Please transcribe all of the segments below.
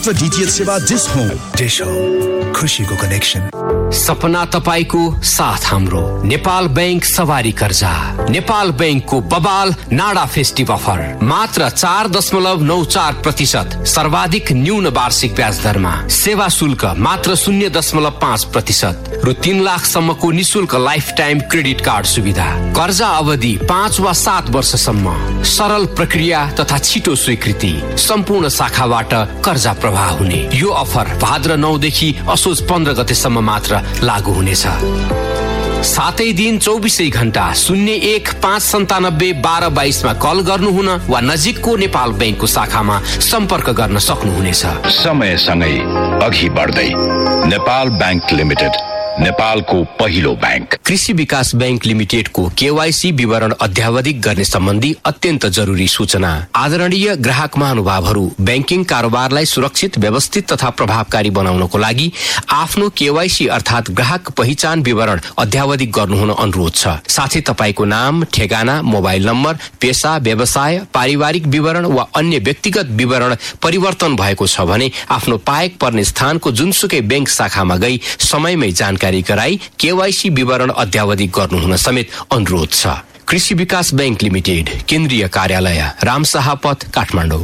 DTH सेवा dish हो खुशीको कनेक्सन। सपना तपाईको साथ हाम्रो नेपाल बैंक सवारी कर्जा। नेपाल बैंकको बबाल नाडा फेस्टिभ अफर मात्र 4.94% सर्वाधिक न्यून वार्षिक ब्याज दरमा, सेवा शुल्क मात्र 0.5% रु 3 लाख सम्मको निशुल्क लाइफ टाइम क्रेडिट कार्ड सुविधा, कर्जा अवधि 5 वा 7 वर्षसम्म, सरल प्रक्रिया तथा छिटो स्वीकृति, सम्पूर्ण शाखाबाट कर्जा प्रवाह हुने। यो अफर भाद्र 9 देखि असोज 15 गतेसम्म मात्र लागू हुनेछ। सातै दिन 24 घण्टा 01-597-1222 मा कल गर्नुहुन वा नजिकको नेपाल बैंकको शाखामा सम्पर्क गर्न सक्नुहुनेछ। समयसँगै अघि बढ्दै नेपाल बैंक लिमिटेड, नेपालको पहिलो बैंक। कृषि विकास बैंक लिमिटेडको केवाईसी विवरण अध्यावधिक गर्ने सम्बन्धी अत्यन्त जरुरी सूचना। आदरणीय ग्राहक महानुभावहरू, बैंकिङ कारोबारलाई सुरक्षित, व्यवस्थित तथा प्रभावकारी बनाउनको लागि आफ्नो केवाईसी अर्थात ग्राहक पहिचान विवरण अध्यावधिक गर्नुहुन अनुरोध छ। साथै तपाईको नाम, ठेगाना, मोबाइल नम्बर, पेशा, व्यवसाय, पारिवारिक विवरण वा अन्य व्यक्तिगत विवरण परिवर्तन भएको छ भने आफ्नो पाएक पर्ने स्थानको जुनसुकै बैंक शाखामा गई समयमै जानकारी गराई केवाईसी विवरण अध्यावधिक गर्नुहुन समेत अनुरोध छ। कृषि विकास बैंक लिमिटेड, केन्द्रीय कार्यालय, रामशाह पथ, काठमाडौँ।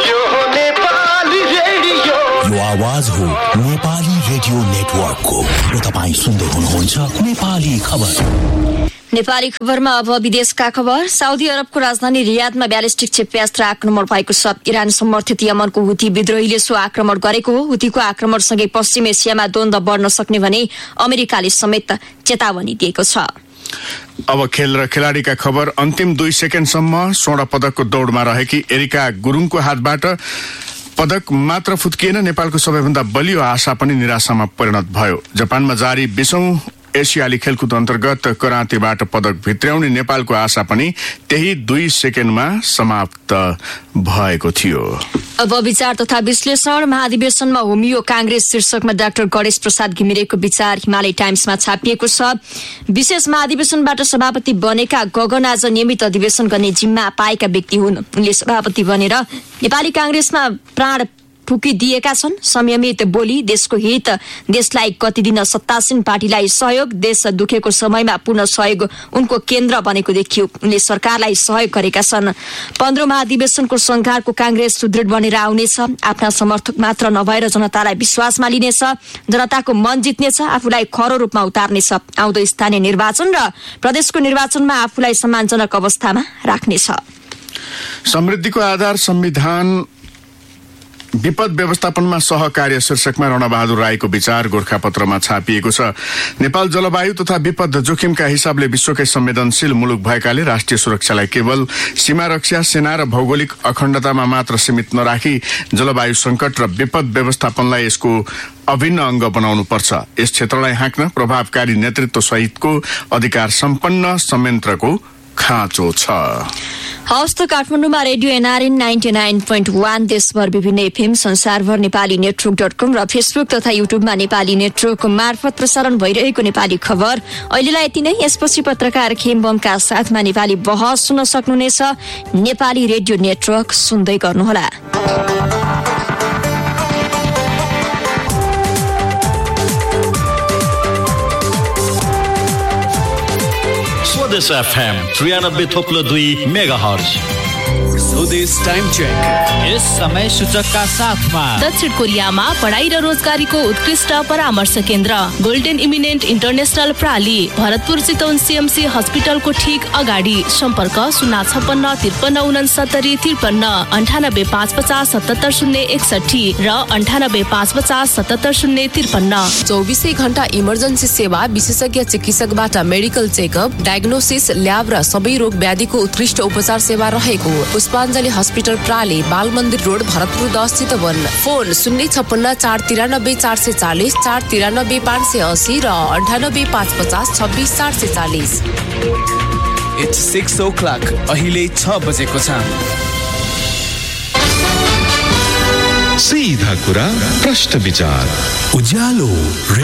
यो आवाज हो नेपाली रेडियो नेटवर्कको र तपाईं सुन्दै हुनुहुन्छ नेपाली खबर। नेपाली खबरमा अब विदेशका खबर। साउदी अरबको राजधानी रियादमा ब्यालिस्टिक क्षेपणास्त्र आक्रमण भएको छ। इरान समर्थित यमनको हुती विद्रोहीले सो आक्रमण गरेको हो। हुतीको आक्रमणसँगै पश्चिम एसियामा द्वन्द्व बढ्न सक्ने भने अमेरिकाले समेत चेतावनी दिएको छ। अब खेल र खेलाडीका खबर। अन्तिम 2 सेकेन्डसम्म स्वर्ण पदकको दौडमा रहेकी एरिका गुरुङको हातबाट पदक मात्र फुत्किएन, नेपालको सबैभन्दा बलियो आशा पनि निराशामा परिणत भयो। जापानमा जारी 20औं एसियाली खेलकुद अन्तर्गत करातेबाट पदक भित्र्याउने नेपालको आशा पनि त्यही 2 सेकेन्डमा समाप्त भएको थियो। अब विचार तथा विश्लेषण। महाधिवेशनमा होमियो कांग्रेस शीर्षकमा डाक्टर गणेश प्रसाद घिमिरेको विचार हिमालय टाइम्समा छापिएको छ। विशेष महाधिवेशनबाट सभापति बनेका गगन आज नियमित अधिवेशन गर्ने जिम्मा पाएका व्यक्ति हुन्। उनले सभापति बनेर नेपाली कांग्रेसमा प्राण फुकिदिएका छन्। संयमित बोली, देशको हित, देशलाई गति दिन सत्तासीन पार्टीलाई सहयोग, देश दुखेको समयमा पूर्ण सहयोग उनको केन्द्र बनेको देखियो। उनले सरकारलाई सहयोग गरेका छन्। 15औं महाधिवेशनको संघारको कांग्रेस सुदृढ बनेर आउनेछ। आफ्ना समर्थक मात्र नभएर जनतालाई विश्वासमा लिनेछ, जनताको मन जित्नेछ, आफूलाई खरो रूपमा उतार्नेछ। आउँदो स्थानीय निर्वाचन र प्रदेशको निर्वाचनमा आफूलाई सम्मानजनक अवस्थामा राख्नेछ। समृद्धिको आधार संविधान, विपद व्यवस्थापनमा सहकार्य शीर्षकमा रणबहादुर राईको विचार गोरखापत्रमा छापिएको छ। नेपाल जलवायु तथा विपद जोखिमका हिसाबले विश्वकै संवेदनशील मुलुक भएकाले राष्ट्रिय सुरक्षालाई केवल सीमा रक्षा, सेना र भौगोलिक अखण्डतामा मात्र सीमित नराखी जलवायु संकट र विपद व्यवस्थापनलाई यसको अभिन्न अंग बनाउनु पर्छ। यस क्षेत्रलाई हाँक्न प्रभावकारी नेतृत्व सहितको अधिकार सम्पन्न संयन्त्रको खाँचो छ। हवस् त काठमाडौँमा रेडियो एनआरएन 99.1, देशभर विभिन्न एफएम, संसारभर नेपाली नेटवर्क.com र फेसबुक तथा युट्युबमा नेपाली नेटवर्क मार्फत प्रसारण भइरहेको नेपाली खबर अहिलेलाई यति नै। यसपछि पत्रकार खेमबमका साथमा नेपाली बहस सुन्न सक्नुहुनेछ। नेपाली रेडियो नेटवर्क सुन्दै गर्नुहोला। स्वदेश एफएम 93.2 मेगाहर्ज। स्वदेश टाइम चेक। यस समय सूचकका साथमा दक्षिण कोरियामा पढाइ र रोजगारीको उत्कृष्ट परामर्श केन्द्र golden eminent international प्राली, Bharatpur Chitwan CMC हस्पिटलको ठीक अगाडि। सम्पर्क 056-53-69-63, 98-550-77-061 र 98-550-77-053। 24 घण्टा इमर्जेन्सी सेवा, विशेषज्ञ चिकित्सकबाट मेडिकल चेकअप, डायग्नोसिस, ल्याब र सबै रोग व्याधिको उत्कृष्ट उपचार सेवा रहेको पुष्पाञ्जली हस्पिटल प्राली, बाल मन्दिर रोड, भरतपुर 10 चितवन। फोन 056-493-440, 493-580 र 98-550-26-440। It's 6 o'clock. अहिले 6 बजेको छ। सीधा कुरा, प्रश्न विचार, उज्यालो।